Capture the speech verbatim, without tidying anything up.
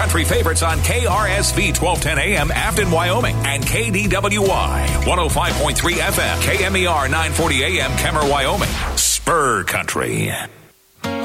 Country favorites on K R S V twelve ten A M Afton, Wyoming, and K D W Y one oh five point three F M, K M E R nine forty A M Kemmer, Wyoming. Spur Country.